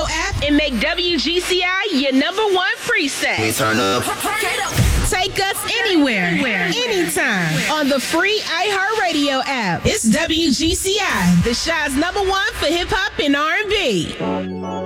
app and make WGCI your number one preset. We turn up. Take us anywhere, anytime on the free iHeartRadio app. It's WGCI, the Shy's number one for hip hop and R&B.